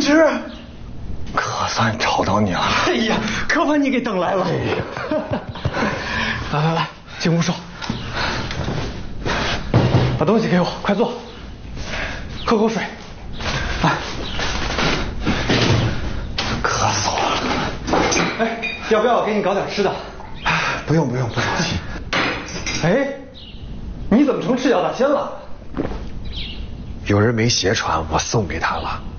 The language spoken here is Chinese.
师， 可算找到你了。 哎呀，可把你给等来了。哎呀，来，进屋说，把东西给我，快坐，喝口水。来， 渴死我了。 哎，要不要我给你搞点吃的？ 不用，不着急。 哎，你怎么成赤脚大仙了？ 有人没鞋穿，我送给他了。